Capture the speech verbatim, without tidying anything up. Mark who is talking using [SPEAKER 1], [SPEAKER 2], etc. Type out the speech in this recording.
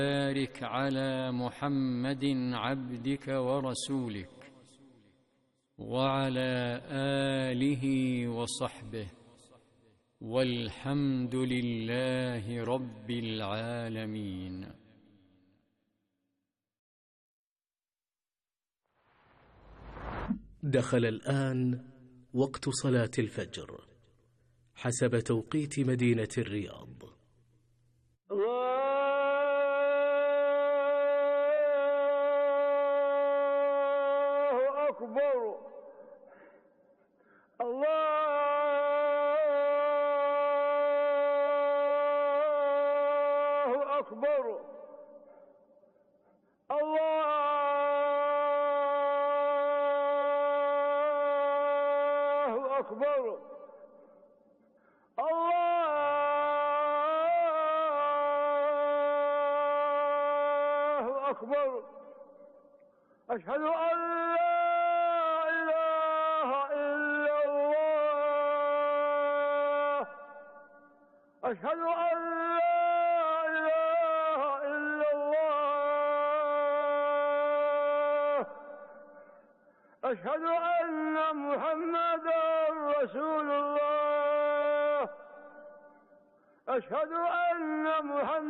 [SPEAKER 1] بارك على محمد عبدك ورسولك وعلى آله وصحبه، والحمد لله رب العالمين.
[SPEAKER 2] دخل الآن وقت صلاة الفجر حسب توقيت مدينة الرياض.
[SPEAKER 3] الله أكبر، الله أكبر، الله أكبر، الله أكبر. أشهد أن لا إله إلا الله، أشهد أن لا إله إلا الله، أشهد أن محمدا رسول الله، أشهد أن محمدا